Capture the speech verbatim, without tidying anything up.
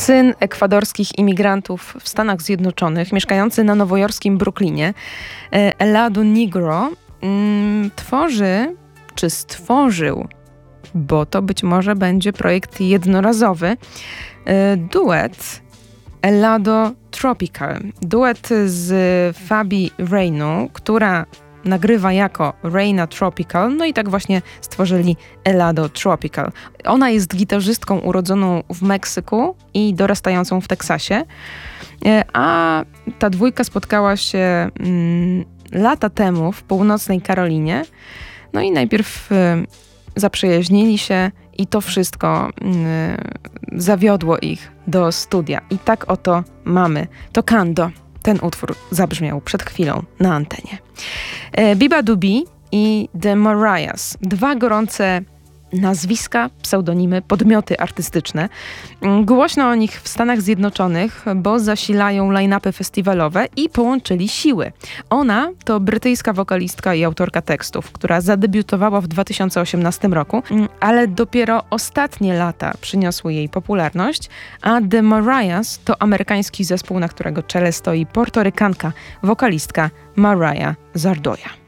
syn ekwadorskich imigrantów w Stanach Zjednoczonych, mieszkający na nowojorskim Brooklynie, Elado Negro, mm, tworzy, czy stworzył, bo to być może będzie projekt jednorazowy, duet Elado Tropical. Duet z Fabi Reinu, która nagrywa jako Reina Tropical, no i tak właśnie stworzyli Elado Tropical. Ona jest gitarzystką urodzoną w Meksyku i dorastającą w Teksasie, a ta dwójka spotkała się mm, lata temu w północnej Karolinie, no i najpierw y, zaprzyjaźnili się i to wszystko y, zawiodło ich do studia. I tak oto mamy Tocando. Ten utwór zabrzmiał przed chwilą na antenie. E, Biba Dubi i The Mariahs. Dwa gorące nazwiska, pseudonimy, podmioty artystyczne. Głośno o nich w Stanach Zjednoczonych, bo zasilają line-upy festiwalowe i połączyli siły. Ona to brytyjska wokalistka i autorka tekstów, która zadebiutowała w dwa tysiące osiemnastym roku, ale dopiero ostatnie lata przyniosły jej popularność, a The Mariahs to amerykański zespół, na którego czele stoi portorykanka, wokalistka Mariah Zardoya.